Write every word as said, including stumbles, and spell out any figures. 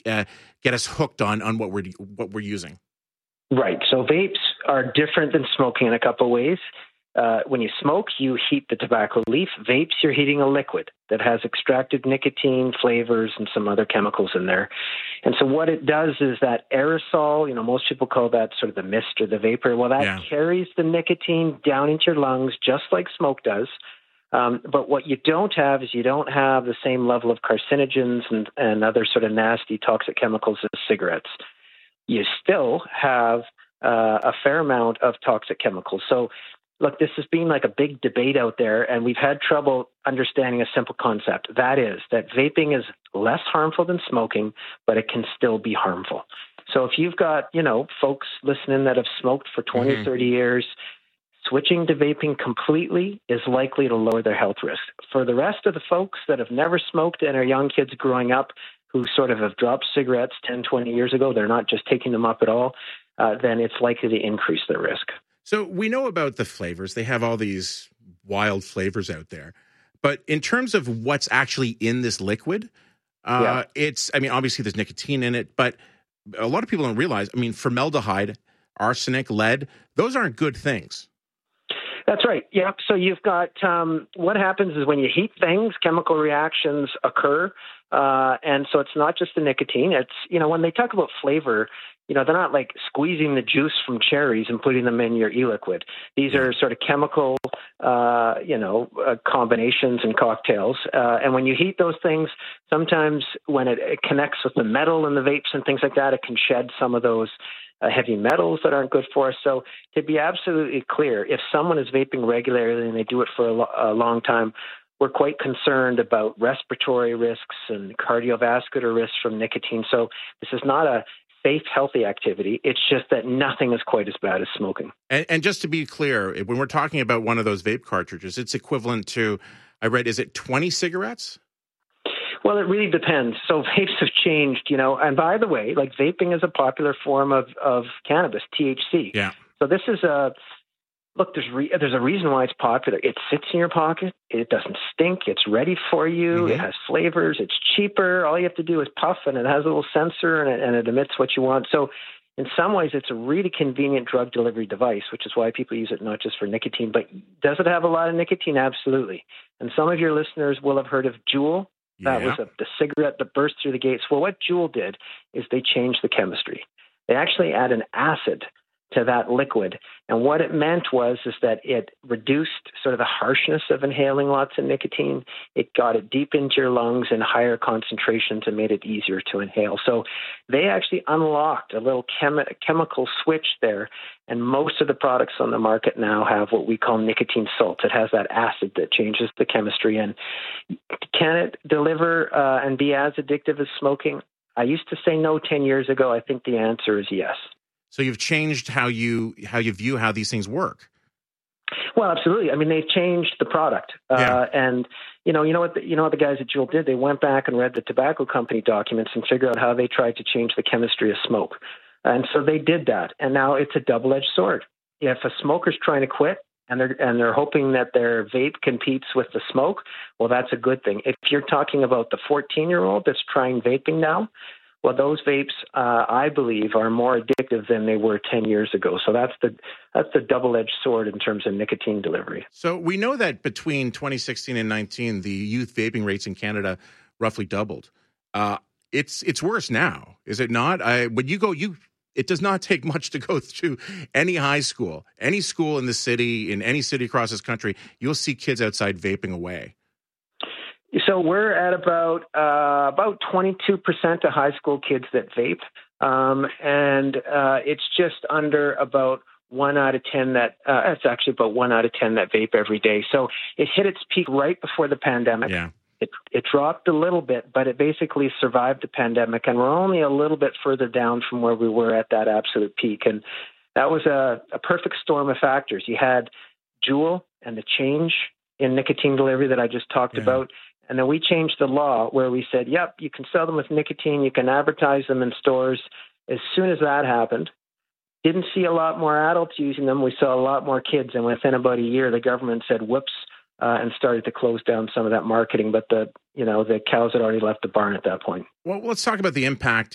uh, get us hooked on on what we're what we're using. Right. So vapes are different than smoking in a couple of ways. Uh, when you smoke, you heat the tobacco leaf. Vapes, you're heating a liquid that has extracted nicotine, flavors, and some other chemicals in there. And so what it does is that aerosol, you know, most people call that sort of the mist or the vapor. Well, that Yeah. carries the nicotine down into your lungs just like smoke does. Um, but what you don't have is you don't have the same level of carcinogens and, and other sort of nasty toxic chemicals as cigarettes. You still have uh, a fair amount of toxic chemicals. So look, this has been like a big debate out there, and we've had trouble understanding a simple concept. That is that vaping is less harmful than smoking, but it can still be harmful. So if you've got, you know, folks listening that have smoked for twenty, mm-hmm. thirty years, switching to vaping completely is likely to lower their health risk. For the rest of the folks that have never smoked and are young kids growing up who sort of have dropped cigarettes ten, twenty years ago, they're not just taking them up at all, uh, then it's likely to increase their risk. So we know about the flavors. They have all these wild flavors out there. But in terms of what's actually in this liquid, uh, yeah. it's, I mean, obviously there's nicotine in it, but a lot of people don't realize, I mean, formaldehyde, arsenic, lead, those aren't good things. That's right. Yep. So you've got um, what happens is when you heat things, chemical reactions occur. Uh, and so it's not just the nicotine. It's, you know, when they talk about flavor, you know, they're not like squeezing the juice from cherries and putting them in your e-liquid. These are sort of chemical, uh, you know, uh, combinations and cocktails. Uh, and when you heat those things, sometimes when it, it connects with the metal in the vapes and things like that, it can shed some of those Uh, heavy metals that aren't good for us. So to be absolutely clear, if someone is vaping regularly and they do it for a, lo- a long time, we're quite concerned about respiratory risks and cardiovascular risks from nicotine. So this is not a safe, healthy activity. It's just that nothing is quite as bad as smoking. And, and just to be clear, when we're talking about one of those vape cartridges, it's equivalent to, I read, is it twenty cigarettes? Well, it really depends. So vapes have changed, you know, and by the way, like vaping is a popular form of, of cannabis, T H C. Yeah. So this is a, look, there's re, there's a reason why it's popular. It sits in your pocket. It doesn't stink. It's ready for you. Mm-hmm. It has flavors. It's cheaper. All you have to do is puff, and it has a little sensor, and it, and it emits what you want. So in some ways, it's a really convenient drug delivery device, which is why people use it not just for nicotine. But does it have a lot of nicotine? Absolutely. And some of your listeners will have heard of Juul. That yeah. was a, the cigarette that burst through the gates. Well, what Juul did is they changed the chemistry. They actually add an acid to that liquid. And what it meant was is that it reduced sort of the harshness of inhaling lots of nicotine. It got it deep into your lungs in higher concentrations and made it easier to inhale. So they actually unlocked a little chemi- chemical switch there. And most of the products on the market now have what we call nicotine salts. It has that acid that changes the chemistry. And can it deliver uh, and be as addictive as smoking? I used to say no ten years ago. I think the answer is yes. So you've changed how you how you view how these things work. Well, absolutely. I mean, they've changed the product, yeah. uh, and you know, you know what, the, you know what the guys at Juul did? They went back and read the tobacco company documents and figured out how they tried to change the chemistry of smoke, and so they did that. And now it's a double-edged sword. If a smoker's trying to quit and they're and they're hoping that their vape competes with the smoke, well, that's a good thing. If you're talking about the fourteen-year-old that's trying vaping now, well, those vapes, uh, I believe, are more addictive than they were ten years ago. So that's the that's the double-edged sword in terms of nicotine delivery. So we know that between twenty sixteen and nineteen, the youth vaping rates in Canada roughly doubled. Uh, it's it's worse now, is it not? I, when you go, you it does not take much to go through any high school, any school in the city, in any city across this country. You'll see kids outside vaping away. So we're at about uh, about twenty-two percent of high school kids that vape, um, and uh, it's just under about one out of ten that uh, it's actually about one out of ten that vape every day. So it hit its peak right before the pandemic. Yeah. It it dropped a little bit, but it basically survived the pandemic, and we're only a little bit further down from where we were at that absolute peak. And that was a, a perfect storm of factors. You had Juul and the change in nicotine delivery that I just talked yeah. about. And then we changed the law where we said, yep, you can sell them with nicotine, you can advertise them in stores. As soon as that happened, didn't see a lot more adults using them. We saw a lot more kids. And within about a year, the government said, whoops, uh, and started to close down some of that marketing. But the, you know, the cows had already left the barn at that point. Well, let's talk about the impact